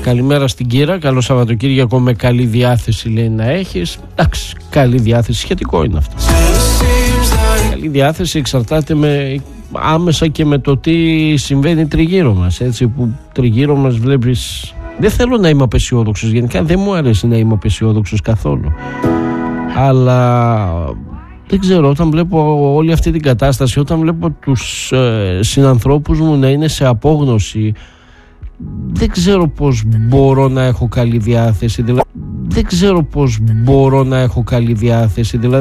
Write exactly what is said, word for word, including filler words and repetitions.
Καλημέρα στην Κύρα, καλό Σαββατοκύριακο με καλή διάθεση λέει να έχεις. Εντάξει, καλή διάθεση, σχετικό είναι αυτό. Καλή διάθεση εξαρτάται με, άμεσα και με το τι συμβαίνει τριγύρω μας, έτσι, που τριγύρω μας βλέπεις. Δεν θέλω να είμαι απεσιόδοξος, γενικά δεν μου αρέσει να είμαι απεσιόδοξος καθόλου, αλλά δεν ξέρω, όταν βλέπω όλη αυτή την κατάσταση, όταν βλέπω τους ε, συνανθρώπους μου να είναι σε απόγνωση, δεν ξέρω πως μπορώ να έχω καλή διάθεση, δηλαδή δεν ξέρω πως μπορώ να έχω καλή διάθεση, δηλαδή